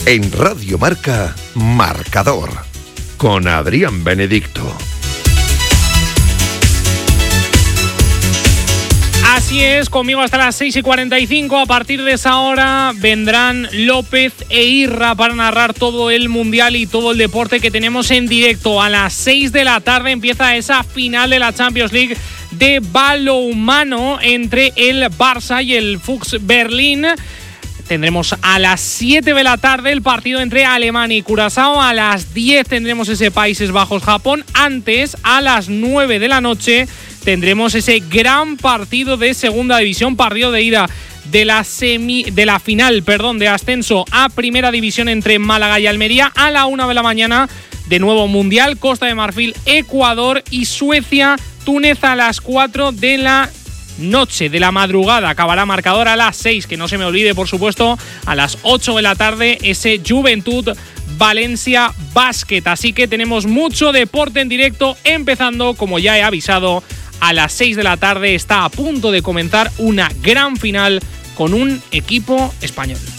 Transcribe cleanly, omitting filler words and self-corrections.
En Radio Marca, Marcador, con Adrián Benedicto. Así es, conmigo hasta las 6:45. A partir de esa hora vendrán López e Irra para narrar todo el Mundial y todo el deporte que tenemos en directo. A las 6 de la tarde empieza esa final de la Champions League de balonmano entre el Barça y el Fuchs Berlín. Tendremos a las 7 de la tarde el partido entre Alemania y Curazao. A las 10 tendremos ese Países Bajos-Japón. Antes, a las 9 de la noche, tendremos ese gran partido de segunda división, partido de ida de la final de ascenso a primera división entre Málaga y Almería. A la 1 de la mañana, de nuevo Mundial, Costa de Marfil, Ecuador y Suecia, Túnez a las 4 de la noche, de la madrugada. Acabará marcador a las 6, que no se me olvide, por supuesto, a las 8 de la tarde ese Juventud Valencia Basket. Así que tenemos mucho deporte en directo, empezando, como ya he avisado, a las 6 de la tarde. Está a punto de comenzar una gran final con un equipo español.